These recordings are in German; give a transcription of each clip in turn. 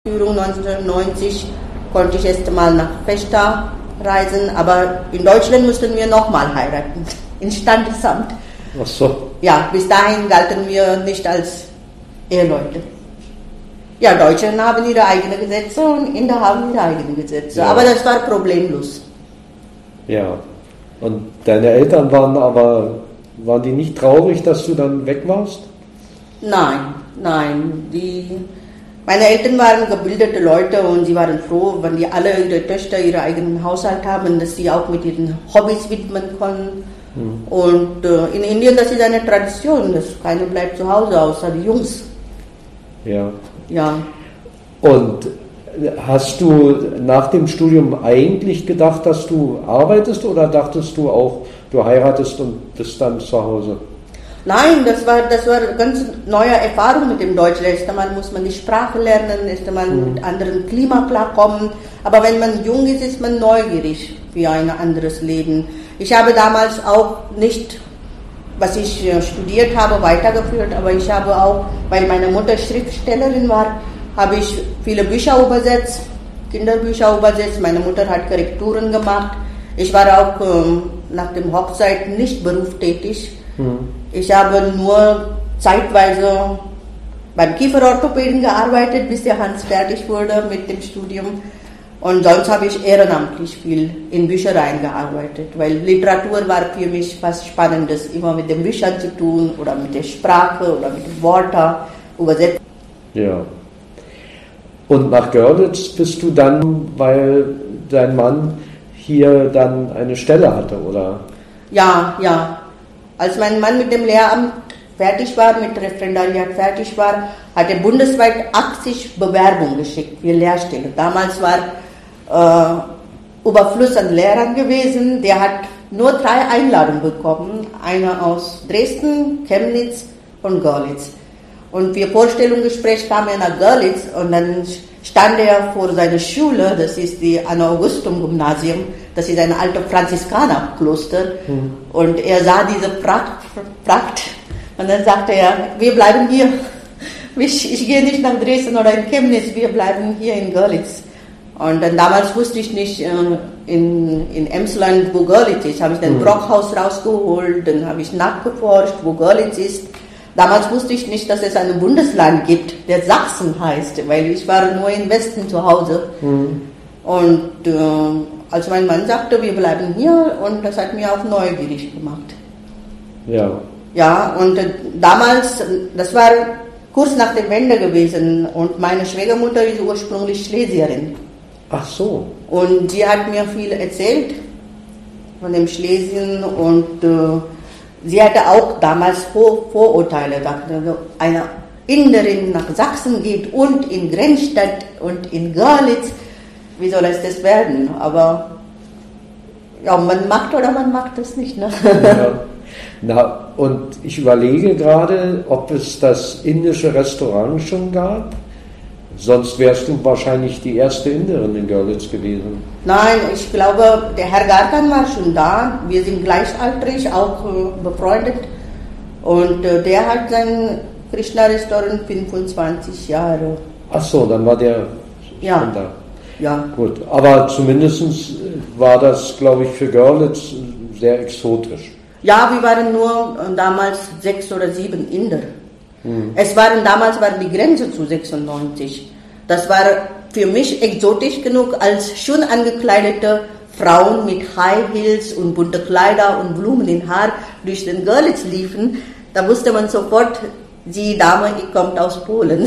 1990 konnte ich erst mal nach Vechta reisen, aber in Deutschland mussten wir nochmal heiraten, in Standesamt. Ach so. Ja, bis dahin galten wir nicht als Eheleute. Ja, Deutsche haben ihre eigenen Gesetze und Inder haben ihre eigenen Gesetze, ja. Aber das war problemlos. Ja, und deine Eltern waren die nicht traurig, dass du dann weg warst? Nein. Meine Eltern waren gebildete Leute und sie waren froh, wenn die alle ihre Töchter ihren eigenen Haushalt haben, dass sie auch mit ihren Hobbys widmen können. Und in Indien, das ist eine Tradition, dass keiner bleibt zu Hause, außer die Jungs. Ja. Und hast du nach dem Studium eigentlich gedacht, dass du arbeitest oder dachtest du auch, du heiratest und bist dann zu Hause? Nein, das war eine ganz neue Erfahrung mit dem Deutsch. Erst einmal muss man die Sprache lernen, erst einmal mit anderen Klima klarkommen. Aber wenn man jung ist, ist man neugierig für ein anderes Leben. Ich habe damals auch nicht, was ich studiert habe, weitergeführt, aber ich habe auch, weil meine Mutter Schriftstellerin war, habe ich viele Bücher übersetzt, Kinderbücher übersetzt. Meine Mutter hat Korrekturen gemacht. Ich war auch nach dem Hochzeit nicht berufstätig. Ich habe nur zeitweise beim Kieferorthopäden gearbeitet, bis der Hans fertig wurde mit dem Studium. Und sonst habe ich ehrenamtlich viel in Büchereien gearbeitet, weil Literatur war für mich was Spannendes, immer mit den Büchern zu tun oder mit der Sprache oder mit den Worten übersetzen. Ja. Und nach Görlitz bist du dann, weil dein Mann hier dann eine Stelle hatte, oder? Ja. Als mein Mann mit dem Lehramt fertig war, mit Referendariat fertig war, hat er bundesweit 80 Bewerbungen geschickt für Lehrstellen. Damals war Überfluss an Lehrern gewesen. Der hat nur 3 Einladungen bekommen. Eine aus Dresden, Chemnitz und Görlitz. Und für Vorstellungsgespräch kam er nach Görlitz und dann stand er vor seiner Schule, das ist die Anna-Augustum-Gymnasium, das ist ein alter Franziskanerkloster. Und er sah diese Pracht und dann sagte er, wir bleiben hier. Ich gehe nicht nach Dresden oder in Chemnitz, wir bleiben hier in Görlitz. Und dann damals wusste ich nicht in Emsland, wo Görlitz ist. Habe ich den Brockhaus rausgeholt, dann habe ich nachgeforscht, wo Görlitz ist. Damals wusste ich nicht, dass es ein Bundesland gibt, der Sachsen heißt, weil ich war nur im Westen zu Hause. Und als mein Mann sagte, wir bleiben hier, und das hat mir auch neugierig gemacht. Ja, und damals, das war kurz nach der Wende gewesen, und meine Schwiegermutter ist ursprünglich Schlesierin. Ach so. Und sie hat mir viel erzählt von dem Schlesien, und sie hatte auch damals Vorurteile, dass eine Inderin nach Sachsen geht und in Grenzstadt und in Görlitz. Wie soll es das werden? Aber ja, man macht oder man macht es nicht. Ne? Ja. Na, und ich überlege gerade, ob es das indische Restaurant schon gab. Sonst wärst du wahrscheinlich die erste Inderin in Görlitz gewesen. Nein, ich glaube, der Herr Garkan war schon da. Wir sind gleichaltrig, auch befreundet. Und der hat sein Krishna-Restaurant 25 Jahre. Ach so, dann war der schon da. Ja. Gut, aber zumindest war das, glaube ich, für Görlitz sehr exotisch. Ja, wir waren nur damals 6 oder 7 Inder. Damals war die Grenze zu 96. Das war für mich exotisch genug, als schön angekleidete Frauen mit High Heels und bunte Kleider und Blumen im Haar durch den Görlitz liefen. Da wusste man sofort, die Dame kommt aus Polen.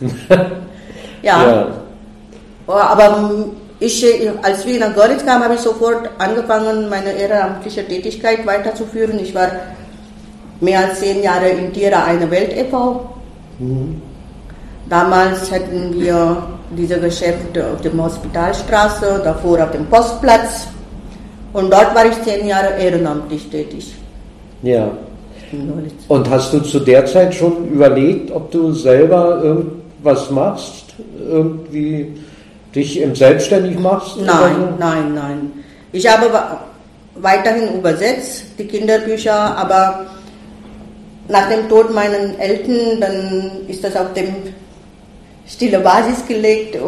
Ja. Aber als wir nach Görlitz kamen, habe ich sofort angefangen, meine ehrenamtliche Tätigkeit weiterzuführen. Ich war mehr als 10 Jahre in Tiere eine Welt e.V. Damals hatten wir diese Geschäfte auf der Hospitalstraße, davor auf dem Postplatz. Und dort war ich 10 Jahre ehrenamtlich tätig. Ja. Und hast du zu der Zeit schon überlegt, ob du selber irgendwas machst? Irgendwie dich selbstständig machst? Nein. Ich habe weiterhin übersetzt, die Kinderbücher, aber nach dem Tod meiner Eltern, dann ist das auf dem stille Basis gelegt.